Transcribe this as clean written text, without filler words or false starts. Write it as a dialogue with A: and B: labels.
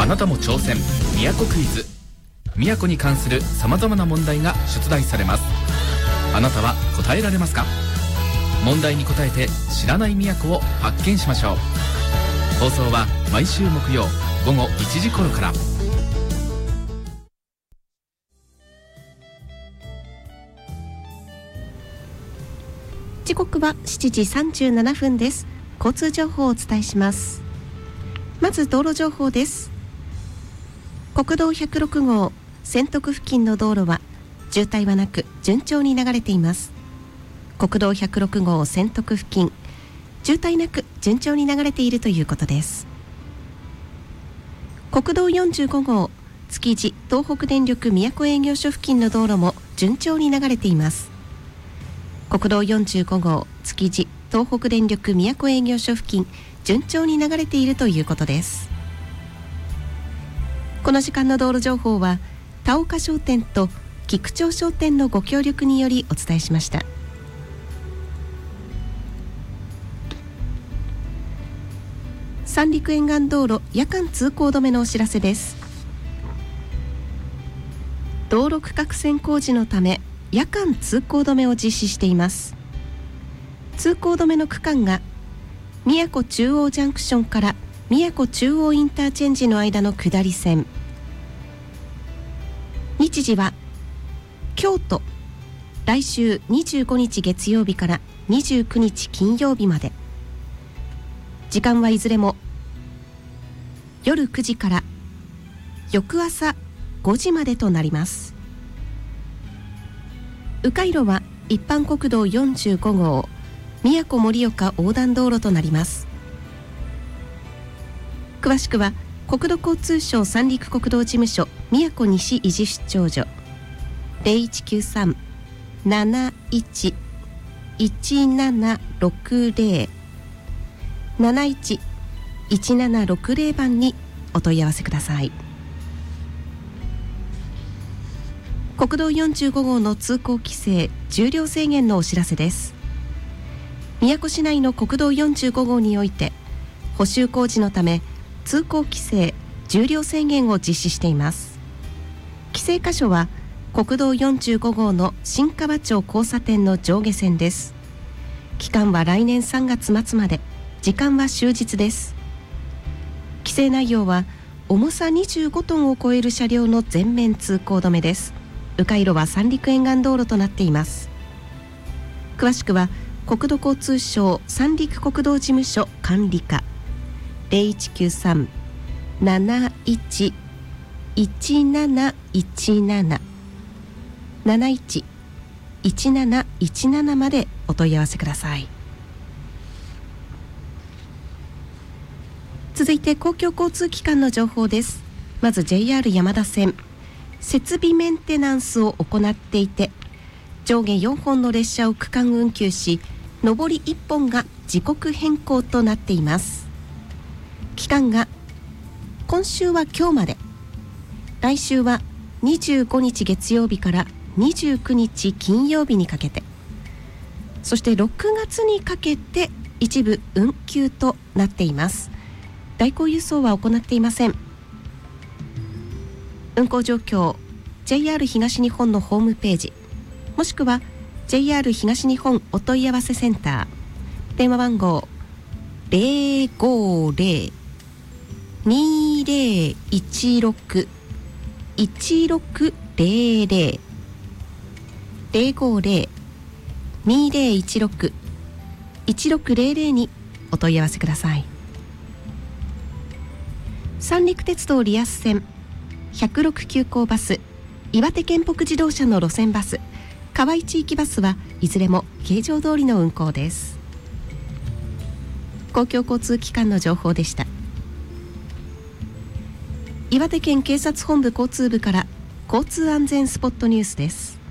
A: あなたも挑戦、宮古クイズ。宮古に関するさまざまな問題が出題されます。あなたは答えられますか？問題に答えて知らない宮古を発見しましょう。放送は毎週木曜午後1時頃から。
B: 時刻は7時37分です。交通情報をお伝えします。まず道路情報です。国道106号千徳付近の道路は渋滞はなく順調に流れています。国道106号千徳付近、渋滞なく順調に流れているということです。国道45号築地東北電力宮古営業所付近の道路も順調に流れています。国道45号築地東北電力宮古営業所付近、順調に流れているということです。この時間の道路情報は田岡商店と菊町商店のご協力によりお伝えしました。三陸沿岸道路夜間通行止めのお知らせです。道路区画線工事のため夜間通行止めを実施しています。通行止めの区間が宮古中央ジャンクションから宮古中央インターチェンジの間の下り線。日時は京都来週25日月曜日から29日金曜日まで。時間はいずれも夜9時から翌朝5時までとなります。迂回路は一般国道45号宮古盛岡横断道路となります。詳しくは国土交通省三陸国道事務所宮古西維持出張所 0193-71-1760 71-1760 番にお問い合わせください。国道45号の通行規制重量制限のお知らせです。宮古市内の国道45号において補修工事のため通行規制重量制限を実施しています。規制箇所は国道45号の新川町交差点の上下線です。期間は来年3月末まで、時間は終日です。規制内容は重さ25トンを超える車両の全面通行止めです。迂回路は三陸沿岸道路となっています。詳しくは国土交通省三陸国道事務所管理課 0193-71-1717 71-1717 までお問い合わせください。続いて公共交通機関の情報です。まず JR 山田線、設備メンテナンスを行っていて上下4本の列車を区間運休し、上り1本が時刻変更となっています。期間が今週は今日まで、来週は25日月曜日から29日金曜日にかけて、そして6月にかけて一部運休となっています。代行輸送は行っていません。運行状況 JR 東日本のホームページ、もしくは JR 東日本お問い合わせセンター、電話番号 050-2016-1600 050-2016-1600にお問い合わせください。三陸鉄道リアス線106急行バス、岩手県北自動車の路線バス、河合地域バスはいずれも平常通りの運行です。公共交通機関の情報でした。岩手県警察本部交通部から交通安全スポットニュースです。